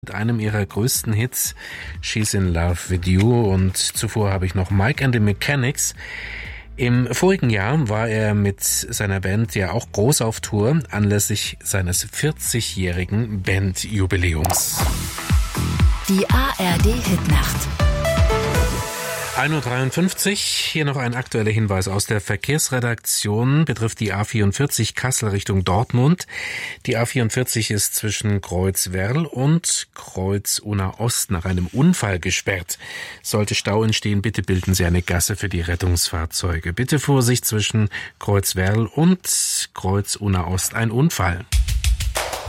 Mit einem ihrer größten Hits, She's in Love with You, und zuvor habe ich noch Mike and the Mechanics. Im vorigen Jahr war er mit seiner Band ja auch groß auf Tour, anlässlich seines 40-jährigen Bandjubiläums. Die ARD-Hitnacht. 1:53 Uhr, hier noch ein aktueller Hinweis aus der Verkehrsredaktion, betrifft die A44 Kassel Richtung Dortmund. Die A44 ist zwischen Kreuzwerl und Kreuz-Unna Ost nach einem Unfall gesperrt. Sollte Stau entstehen, bitte bilden Sie eine Gasse für die Rettungsfahrzeuge. Bitte Vorsicht zwischen Kreuzwerl und Kreuz-Unna Ost, ein Unfall.